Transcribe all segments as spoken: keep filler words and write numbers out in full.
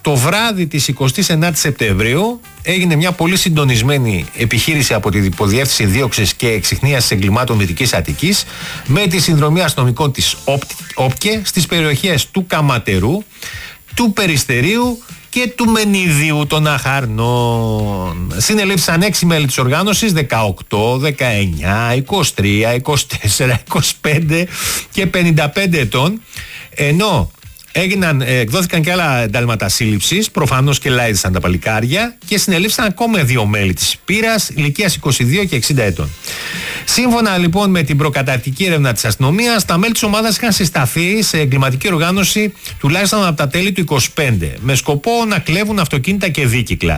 το βράδυ της εικοστής ενάτης Σεπτεμβρίου έγινε μια πολύ συντονισμένη επιχείρηση από την Υποδιεύθυνση Δίωξης και Εξιχνίασης Εγκλημάτων Δυτικής Αττικής με τη συνδρομή αστυνομικών της ΟΠΚΕ στις περιοχές του Καματερού, του Περιστερίου και του Μενίδιου των Αχαρνών. Συνελήφθησαν έξι μέλη της οργάνωσης, δεκαοκτώ, δεκαεννιά, είκοσι τρία, είκοσι τέσσερα, είκοσι πέντε και πενήντα πέντε ετών, ενώ έγιναν, εκδόθηκαν και άλλα εντάλματα σύλληψης, προφανώς και λάιζαν τα παλικάρια, και συνελήφθησαν ακόμα δύο μέλη της πύρας ηλικίας είκοσι δύο και εξήντα ετών. Σύμφωνα λοιπόν με την προκαταρκτική έρευνα της αστυνομίας, τα μέλη της ομάδας είχαν συσταθεί σε εγκληματική οργάνωση τουλάχιστον από τα τέλη του είκοσι πέντε, με σκοπό να κλέβουν αυτοκίνητα και δίκυκλα.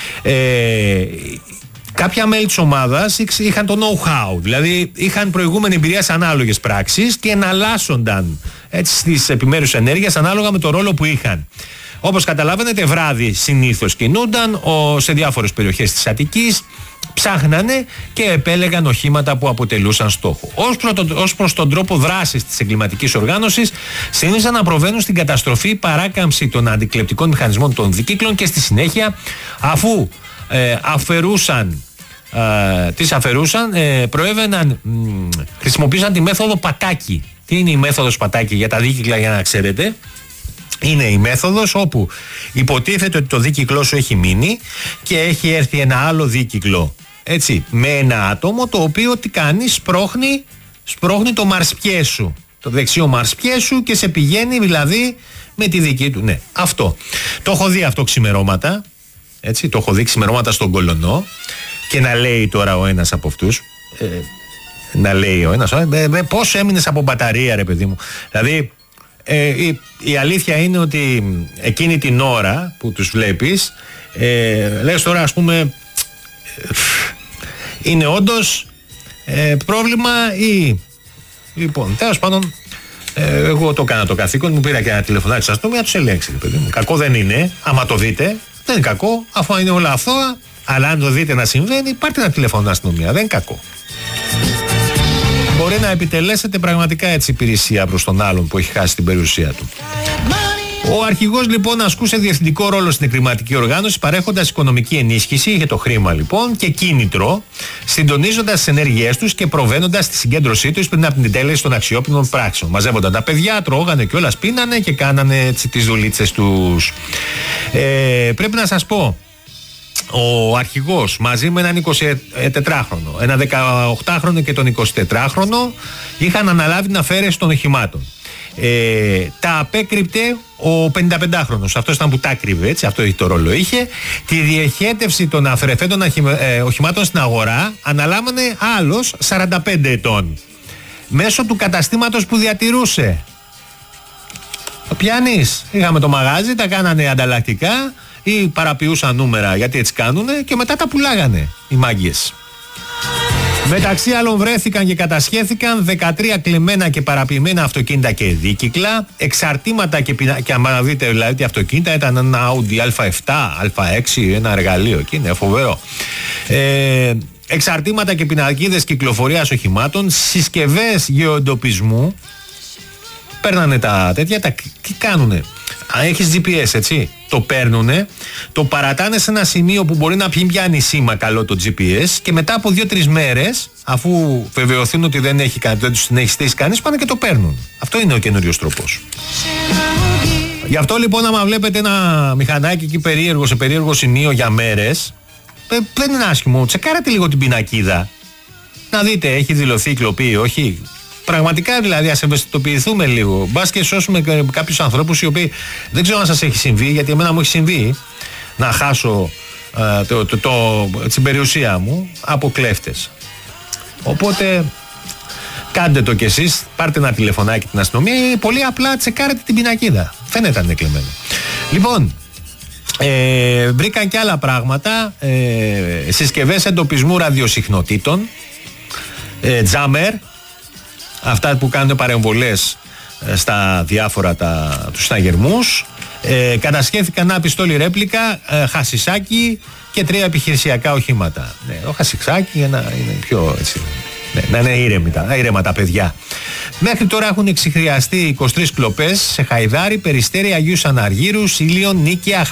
Ε, Κάποια μέλη της ομάδας είχαν το know-how, δηλαδή είχαν προηγούμενη εμπειρία σε ανάλογες πράξεις και εναλλάσσονταν έτσι στις επιμέρους ενέργειες ανάλογα με το ρόλο που είχαν. Όπως καταλάβαινετε, βράδυ συνήθως κινούνταν ο, σε διάφορες περιοχές της Αττικής, ψάχνανε και επέλεγαν οχήματα που αποτελούσαν στόχο. Ως, προ το, ως προς τον τρόπο δράσης της εγκληματικής οργάνωσης, συνήθισαν να προβαίνουν στην καταστροφή, παράκαμψη των αντικλεπτικών μηχανισμών των δικύκλων και στη συνέχεια, αφού ε, αφαιρούσαν ε, τις αφαιρούσαν, ε, προέβαιναν, μ, χρησιμοποίησαν τη μέθοδο πατάκι. Τι είναι η μέθοδος πατάκι για τα δίκυκλα, για να ξέρετε? Είναι η μέθοδος όπου υποτίθεται ότι το δίκυκλό σου έχει μείνει και έχει έρθει ένα άλλο δίκυκλο, έτσι, με ένα άτομο, το οποίο τι κάνει? Σπρώχνει, σπρώχνει το μαρσπιέ σου, το δεξιό μαρσπιέ σου, και σε πηγαίνει δηλαδή με τη δική του. Ναι, αυτό. Το έχω δει αυτό ξημερώματα, έτσι, το έχω δει ξημερώματα στον Κολονό, και να λέει τώρα ο ένας από αυτούς, ε, να λέει ο ένας, ε, ε, πώς έμεινες από μπαταρία, ρε παιδί μου? Δηλαδή, Ε, η, η αλήθεια είναι ότι εκείνη την ώρα που τους βλέπεις, ε, λες τώρα, ας πούμε, ε, είναι όντως ε, πρόβλημα ή... Λοιπόν, τέλος πάντων, ε, εγώ το έκανα το καθήκον μου, πήρα και ένα τηλεφωνάκι στην αστυνομία, τους ελέγξει, παιδί μου. Κακό δεν είναι, άμα το δείτε, δεν είναι κακό, αφού είναι όλα αθώα, αλλά αν το δείτε να συμβαίνει, πάρτε ένα τηλέφωνο στην αστυνομία, δεν είναι κακό. Μπορεί να επιτελέσετε πραγματικά έτσι υπηρεσία προς τον άλλον που έχει χάσει την περιουσία του. Ο αρχηγός λοιπόν ασκούσε διευθυντικό ρόλο στην εγκληματική οργάνωση, παρέχοντας οικονομική ενίσχυση, είχε το χρήμα λοιπόν και κίνητρο, συντονίζοντας τις ενέργειές τους και προβαίνοντας στη συγκέντρωσή τους πριν από την τέλεση των αξιόπινων πράξεων. Μαζεύονταν τα παιδιά, τρώγανε κιόλας, πίνανε και κάνανε έτσι τις δουλίτσες τους. Ε, πρέπει να σας πω, ο αρχηγός μαζί με έναν εικοσιτετράχρονο, ένα δεκαοκτάχρονο και τον εικοσιτετράχρονο είχαν αναλάβει την αφαίρεση των οχημάτων. Ε, τα απέκρυπτε ο πενηνταπεντάχρονος, αυτός ήταν που τα κρύβε, έτσι, αυτό το ρόλο είχε. Τη διοχέτευση των αφαιρεθέντων ε, οχημάτων στην αγορά αναλάμβανε άλλος σαράντα πέντε ετών μέσω του καταστήματος που διατηρούσε. Το πιάνεις? Είχαμε το μαγάζι, τα κάνανε ανταλλακτικά ή παραποιούσαν νούμερα, γιατί έτσι κάνουνε, και μετά τα πουλάγανε οι μάγκες. Μεταξύ άλλων βρέθηκαν και κατασχέθηκαν δεκατρία κλεμμένα και παραποιημένα αυτοκίνητα και δίκυκλα, εξαρτήματα και, πινα... και αν δείτε δηλαδή τι αυτοκίνητα ήταν, ένα Audi Α επτά, Α έξι, ένα εργαλείο και είναι φοβερό. Ε, εξαρτήματα και πινακίδες κυκλοφορίας οχημάτων, συσκευές γεωεντοπισμού, παίρνανε τα τέτοια, τα, τι κάνουνε? Αν έχεις τζι πι ες, έτσι, το παίρνουνε, το παρατάνε σε ένα σημείο που μπορεί να πιάνει σήμα καλό το τζι πι ες, και μετά από δύο-τρεις μέρες, αφού βεβαιωθούν ότι δεν, έχει, δεν τους την έχει στήσει κανείς, πάνε και το παίρνουν. Αυτό είναι ο καινούριος τρόπος. Γι' αυτό λοιπόν, άμα βλέπετε ένα μηχανάκι εκεί περίεργο, σε περίεργο σημείο για μέρες, δεν είναι άσχημο. Τσεκάρετε λίγο την πινακίδα. Να δείτε, έχει δηλωθεί η κλοπή, όχι. Πραγματικά δηλαδή, ας ευαισθητοποιηθούμε λίγο. Μπας και σώσουμε κάποιους ανθρώπους οι οποίοι δεν ξέρω αν σας έχει συμβεί, γιατί εμένα μου έχει συμβεί να χάσω ε, το, το, το, το, την περιουσία μου από κλέφτες. Οπότε κάντε το κι εσείς, πάρτε ένα τηλεφωνάκι την αστυνομία ή πολύ απλά τσεκάρετε την πινακίδα. Φαίνεται αν είναι κλεμμένο. Λοιπόν, ε, βρήκαν και άλλα πράγματα, ε, συσκευές εντοπισμού ραδιοσυχνοτήτων, ε, τζάμερ, αυτά που κάνουν παρεμβολές στα διάφορα τα, τους συναγερμούς, ε, κατασχέθηκαν ένα πιστόλι ρέπλικα, ε, χασισάκι και τρία επιχειρησιακά οχήματα. Ναι, το χασισάκι για να είναι πιο έτσι, ναι, να είναι ήρεμη, τα, ήρεμα τα παιδιά. Μέχρι τώρα έχουν εξηχριαστεί είκοσι τρεις κλοπές σε Χαϊδάρι, Περιστέρι, Αγίους Αναργύρους, Ήλιον, Νίκαια,